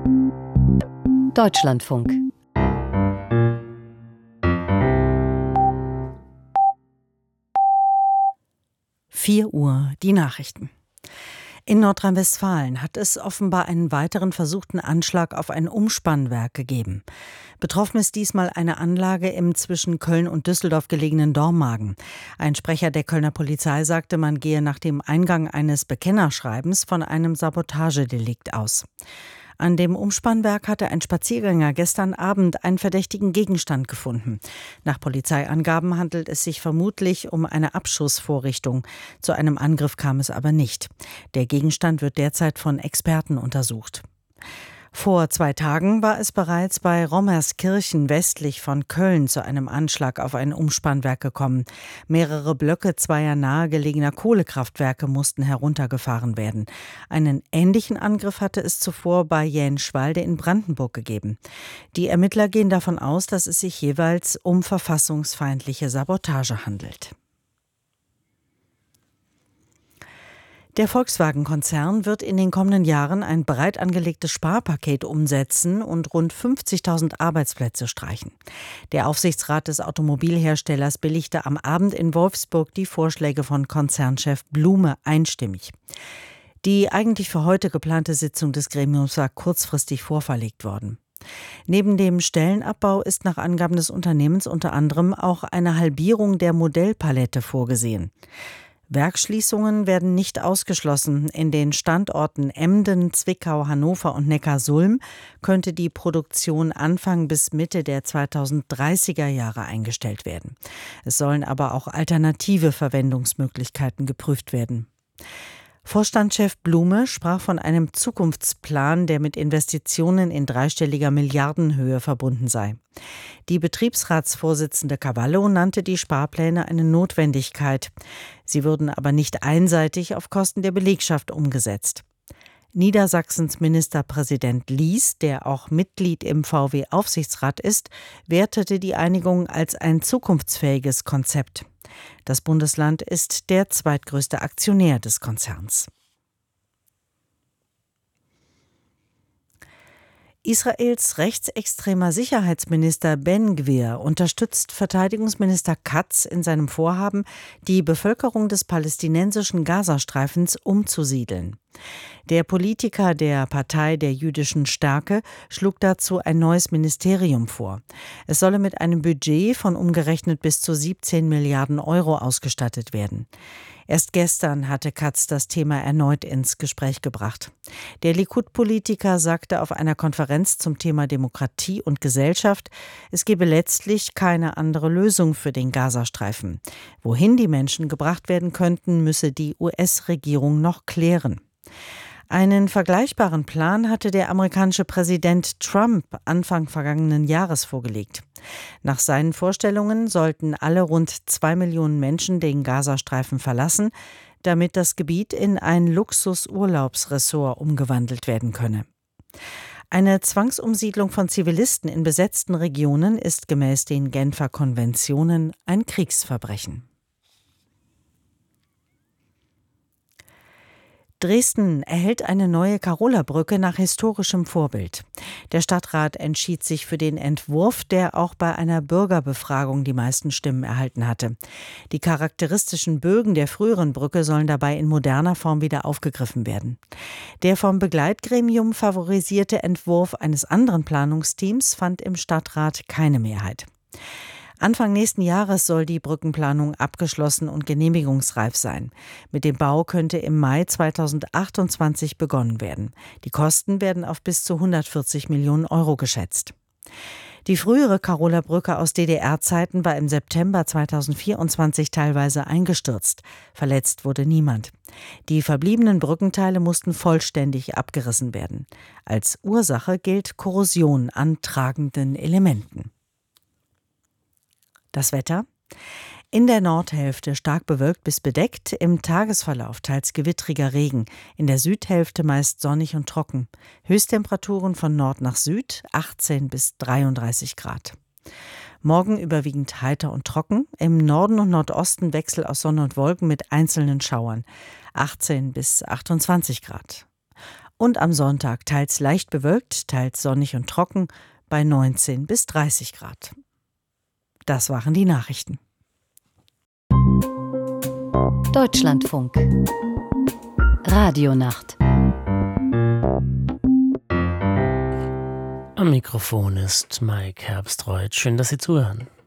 Deutschlandfunk. Uhr, die Nachrichten. In Nordrhein-Westfalen hat es offenbar einen weiteren versuchten Anschlag auf ein Umspannwerk gegeben. Betroffen ist diesmal eine Anlage im zwischen Köln und Düsseldorf gelegenen Dormagen. Ein Sprecher der Kölner Polizei sagte, man gehe nach dem Eingang eines Bekennerschreibens von einem Sabotagedelikt aus. An dem Umspannwerk hatte ein Spaziergänger gestern Abend einen verdächtigen Gegenstand gefunden. Nach Polizeiangaben handelt es sich vermutlich um eine Abschussvorrichtung. Zu einem Angriff kam es aber nicht. Der Gegenstand wird derzeit von Experten untersucht. Vor 2 Tagen war es bereits bei Rommerskirchen westlich von Köln zu einem Anschlag auf ein Umspannwerk gekommen. Mehrere Blöcke zweier nahegelegener Kohlekraftwerke mussten heruntergefahren werden. Einen ähnlichen Angriff hatte es zuvor bei Jänschwalde in Brandenburg gegeben. Die Ermittler gehen davon aus, dass es sich jeweils um verfassungsfeindliche Sabotage handelt. Der Volkswagen-Konzern wird in den kommenden Jahren ein breit angelegtes Sparpaket umsetzen und rund 50.000 Arbeitsplätze streichen. Der Aufsichtsrat des Automobilherstellers billigte am Abend in Wolfsburg die Vorschläge von Konzernchef Blume einstimmig. Die eigentlich für heute geplante Sitzung des Gremiums war kurzfristig vorverlegt worden. Neben dem Stellenabbau ist nach Angaben des Unternehmens unter anderem auch eine Halbierung der Modellpalette vorgesehen. Werksschließungen werden nicht ausgeschlossen. In den Standorten Emden, Zwickau, Hannover und Neckarsulm könnte die Produktion Anfang bis Mitte der 2030er Jahre eingestellt werden. Es sollen aber auch alternative Verwendungsmöglichkeiten geprüft werden. Vorstandschef Blume sprach von einem Zukunftsplan, der mit Investitionen in dreistelliger Milliardenhöhe verbunden sei. Die Betriebsratsvorsitzende Cavallo nannte die Sparpläne eine Notwendigkeit. Sie würden aber nicht einseitig auf Kosten der Belegschaft umgesetzt. Niedersachsens Ministerpräsident Lies, der auch Mitglied im VW-Aufsichtsrat ist, wertete die Einigung als ein zukunftsfähiges Konzept. Das Bundesland ist der zweitgrößte Aktionär des Konzerns. Israels rechtsextremer Sicherheitsminister Ben-Gvir unterstützt Verteidigungsminister Katz in seinem Vorhaben, die Bevölkerung des palästinensischen Gazastreifens umzusiedeln. Der Politiker der Partei der jüdischen Stärke schlug dazu ein neues Ministerium vor. Es solle mit einem Budget von umgerechnet bis zu 17 Milliarden Euro ausgestattet werden. Erst gestern hatte Katz das Thema erneut ins Gespräch gebracht. Der Likud-Politiker sagte auf einer Konferenz zum Thema Demokratie und Gesellschaft, es gebe letztlich keine andere Lösung für den Gazastreifen. Wohin die Menschen gebracht werden könnten, müsse die US-Regierung noch klären. Einen vergleichbaren Plan hatte der amerikanische Präsident Trump Anfang vergangenen Jahres vorgelegt. Nach seinen Vorstellungen sollten alle rund 2 Millionen Menschen den Gazastreifen verlassen, damit das Gebiet in ein Luxusurlaubsressort umgewandelt werden könne. Eine Zwangsumsiedlung von Zivilisten in besetzten Regionen ist gemäß den Genfer Konventionen ein Kriegsverbrechen. Dresden erhält eine neue Karola-Brücke nach historischem Vorbild. Der Stadtrat entschied sich für den Entwurf, der auch bei einer Bürgerbefragung die meisten Stimmen erhalten hatte. Die charakteristischen Bögen der früheren Brücke sollen dabei in moderner Form wieder aufgegriffen werden. Der vom Begleitgremium favorisierte Entwurf eines anderen Planungsteams fand im Stadtrat keine Mehrheit. Anfang nächsten Jahres soll die Brückenplanung abgeschlossen und genehmigungsreif sein. Mit dem Bau könnte im Mai 2028 begonnen werden. Die Kosten werden auf bis zu 140 Millionen Euro geschätzt. Die frühere Karola-Brücke aus DDR-Zeiten war im September 2024 teilweise eingestürzt. Verletzt wurde niemand. Die verbliebenen Brückenteile mussten vollständig abgerissen werden. Als Ursache gilt Korrosion an tragenden Elementen. Das Wetter? In der Nordhälfte stark bewölkt bis bedeckt, im Tagesverlauf teils gewittriger Regen, in der Südhälfte meist sonnig und trocken. Höchsttemperaturen von Nord nach Süd 18 bis 33 Grad. Morgen überwiegend heiter und trocken, im Norden und Nordosten Wechsel aus Sonne und Wolken mit einzelnen Schauern 18 bis 28 Grad. und am Sonntag teils leicht bewölkt, teils sonnig und trocken bei 19 bis 30 Grad. Das waren die Nachrichten. Deutschlandfunk Radionacht. Am Mikrofon ist Mike Herbstreuth. Schön, dass Sie zuhören.